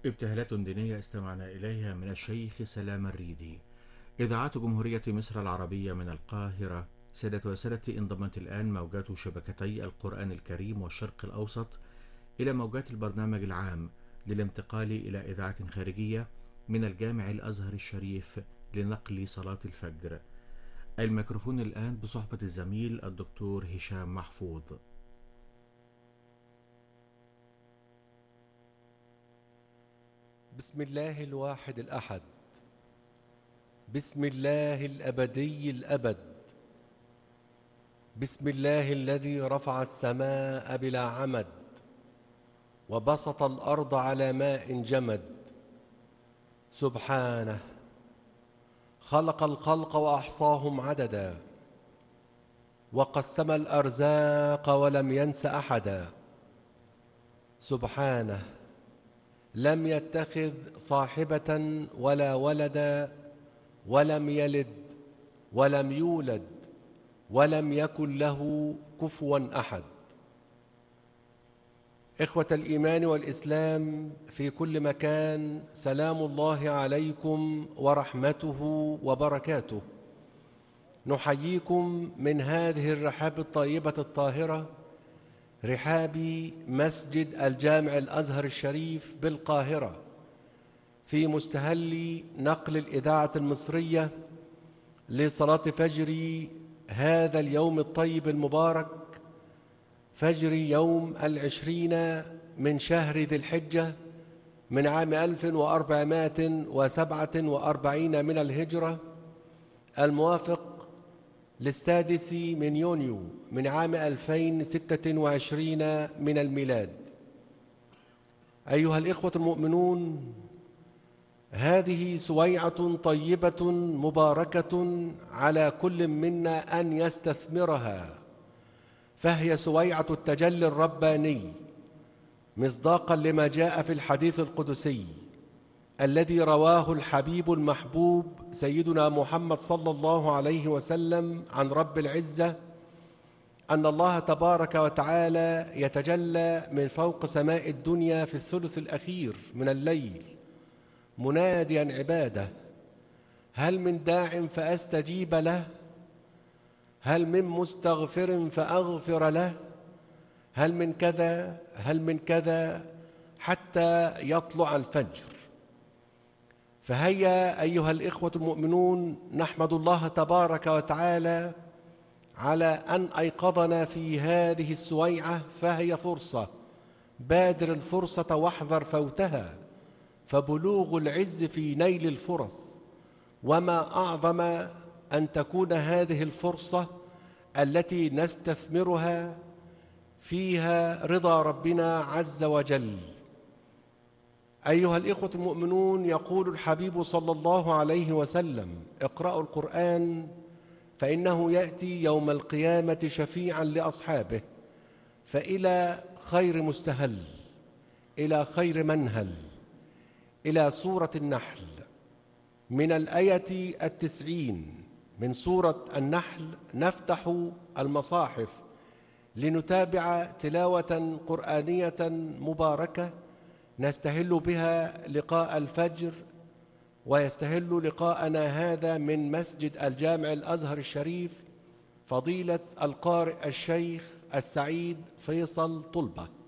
ابتهالات دينية استمعنا إليها من الشيخ سلام الريدي. إذاعات جمهورية مصر العربية من القاهرة. سادة وسادتي، انضمت الآن موجات شبكتي القرآن الكريم والشرق الأوسط إلى موجات البرنامج العام للانتقال إلى إذاعة خارجية من الجامع الأزهر الشريف لنقل صلاة الفجر. الميكروفون الآن بصحبة الزميل الدكتور هشام محفوظ. بسم الله الواحد الأحد، بسم الله الأبدي الأبد، بسم الله الذي رفع السماء بلا عمد وبسط الأرض على ماء جمد. سبحانه خلق الخلق وأحصاهم عددا، وقسم الأرزاق ولم ينس أحدا. سبحانه لم يتخذ صاحبة ولا ولدا، ولم يلد ولم يولد ولم يكن له كفوا أحد. إخوة الإيمان والإسلام في كل مكان، سلام الله عليكم ورحمته وبركاته. نحييكم من هذه الرحاب الطيبة الطاهرة، رحاب مسجد الجامع الأزهر الشريف بالقاهرة، في مستهل نقل الإذاعة المصرية لصلاة فجر هذا اليوم الطيب المبارك، فجر يوم 20 من شهر ذي الحجة من عام 1447 من الهجرة، الموافق للسادس من يونيو من عام 2026 من الميلاد. أيها الإخوة المؤمنون، هذه سويعة طيبة مباركة على كل منا أن يستثمرها، فهي سويعة التجلي الرباني، مصداقا لما جاء في الحديث القدسي الذي رواه الحبيب المحبوب سيدنا محمد صلى الله عليه وسلم عن رب العزة، أن الله تبارك وتعالى يتجلى من فوق سماء الدنيا في الثلث الأخير من الليل مناديا عباده: هل من داع فأستجيب له؟ هل من مستغفر فأغفر له؟ هل من كذا؟ هل من كذا؟ حتى يطلع الفجر. فهيا أيها الإخوة المؤمنون، نحمد الله تبارك وتعالى على أن أيقظنا في هذه السويعة، فهي فرصة، بادر الفرصة واحذر فوتها، فبلوغ العز في نيل الفرص. وما أعظم أن تكون هذه الفرصة التي نستثمرها فيها رضا ربنا عز وجل. أيها الإخوة المؤمنون، يقول الحبيب صلى الله عليه وسلم: اقرأوا القرآن فإنه يأتي يوم القيامة شفيعا لأصحابه، فإلى خير مستهل، إلى خير منهل، إلى سورة النحل، من الآية 90 من سورة النحل نفتح المصاحف لنتابع تلاوة قرآنية مباركة نستهل بها لقاء الفجر، ويستهل لقاءنا هذا من مسجد الجامع الأزهر الشريف فضيلة القارئ الشيخ السعيد فيصل طلبة.